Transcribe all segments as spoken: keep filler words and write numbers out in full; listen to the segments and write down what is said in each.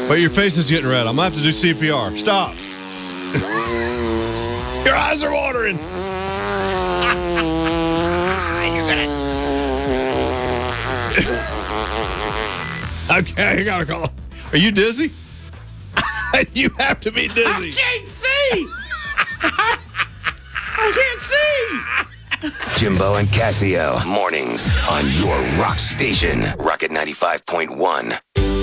But your face is getting red. I'm going to have to do C P R. Stop. Your eyes are watering. You're gonna. Okay, I got to call. Are you dizzy? You have to be dizzy. I can't see. I can't see. Jimbo and Casio, mornings on your rock station, Rocket ninety-five point one.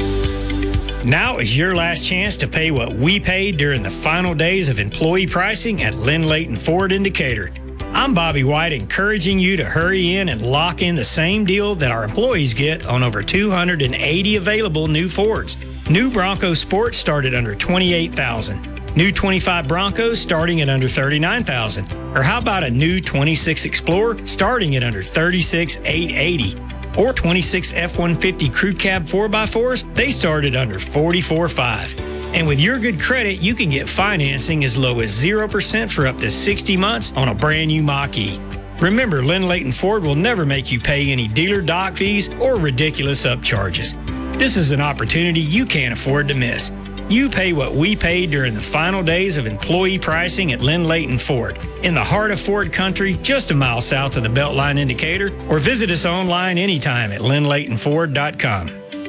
Now is your last chance to pay what we paid during the final days of employee pricing at Lynn Layton Ford in Decatur. I'm Bobby White, encouraging you to hurry in and lock in the same deal that our employees get on over two hundred eighty available new Fords. New Bronco Sport started under twenty-eight thousand dollars. New twenty-five Broncos starting at under thirty-nine thousand dollars. Or how about a new twenty-six Explorer starting at under thirty-six thousand eight hundred eighty dollars? Or twenty-six F one fifty Crew Cab four by fours, they start at under forty-four thousand five hundred dollars. And with your good credit, you can get financing as low as zero percent for up to sixty months on a brand new Mach-E. Remember, Lynn Layton Ford will never make you pay any dealer dock fees or ridiculous upcharges. This is an opportunity you can't afford to miss. You pay what we paid during the final days of employee pricing at Lynn Layton Ford, in the heart of Ford country, just a mile south of the Beltline in Decatur, or visit us online anytime at lynn layton ford dot com.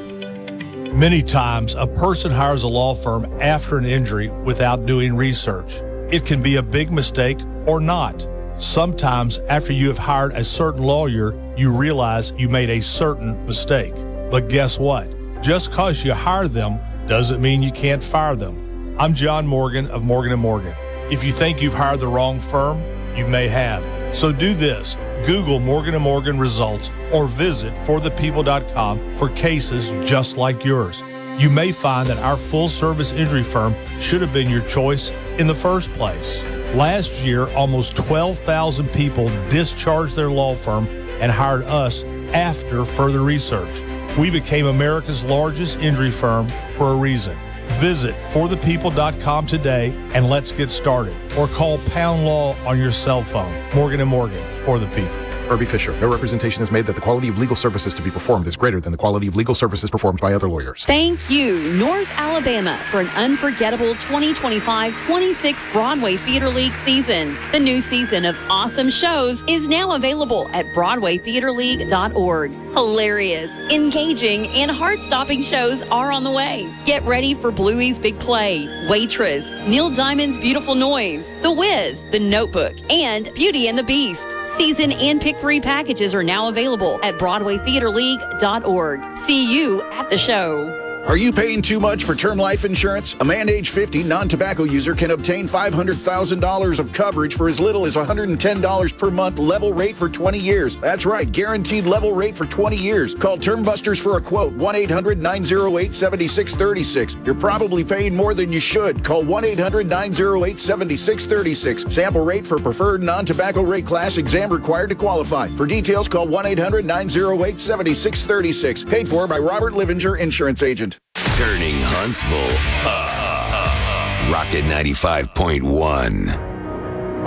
Many times, a person hires a law firm after an injury without doing research. It can be a big mistake or not. Sometimes, after you have hired a certain lawyer, you realize you made a certain mistake. But guess what? Just because you hire them doesn't mean you can't fire them. I'm John Morgan of Morgan and Morgan. If you think you've hired the wrong firm, you may have. So do this. Google Morgan and Morgan results or visit for the people dot com for cases just like yours. You may find that our full-service injury firm should have been your choice in the first place. Last year, almost twelve thousand people discharged their law firm and hired us after further research. We became America's largest injury firm for a reason. Visit for the people dot com today and let's get started. Or call Pound Law on your cell phone. Morgan and Morgan, for the people. Irby Fisher. No representation is made that the quality of legal services to be performed is greater than the quality of legal services performed by other lawyers. Thank you, North Alabama, for an unforgettable twenty twenty-five twenty-six Broadway Theater League season. The new season of awesome shows is now available at broadway theater league dot org. Hilarious, engaging, and heart-stopping shows are on the way. Get ready for Bluey's Big Play, Waitress, Neil Diamond's Beautiful Noise, The Wiz, The Notebook, and Beauty and the Beast. Season and Pick three packages are now available at broadway theater league dot org. See you at the show. Are you paying too much for term life insurance? A man age fifty, non-tobacco user can obtain five hundred thousand dollars of coverage for as little as one hundred ten dollars per month, level rate for twenty years. That's right, guaranteed level rate for twenty years. Call Term Busters for a quote, one eight hundred nine oh eight seven six three six. You're probably paying more than you should. Call one eight hundred nine oh eight seven six three six. Sample rate for preferred non-tobacco rate class, exam required to qualify. For details, call one eight hundred nine oh eight seven six three six. Paid for by Robert Livinger, insurance agent. Turning Huntsville up. Rocket ninety-five point one.